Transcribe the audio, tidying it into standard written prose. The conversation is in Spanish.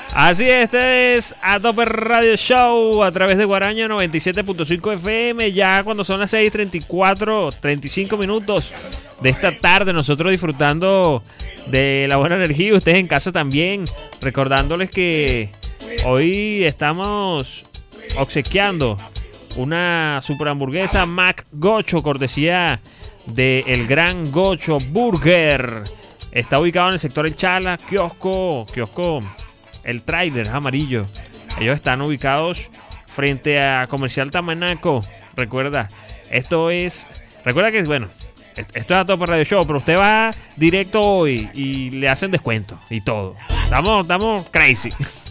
Así es, este es A Tope Radio Show a través de Guaraña 97.5 FM. Ya cuando son las 6:34, 35 minutos de esta tarde, nosotros disfrutando de la buena energía. Ustedes en casa también, recordándoles que hoy estamos obsequiando una super hamburguesa Mac Gocho, cortesía de El Gran Gocho Burger. Está ubicado en el sector El Chala, kiosco El Trailer amarillo. Ellos están ubicados frente a Comercial Tamanaco. Recuerda que, bueno, esto es A Tope Radio Show, pero usted va directo hoy y le hacen descuento y todo. Estamos crazy.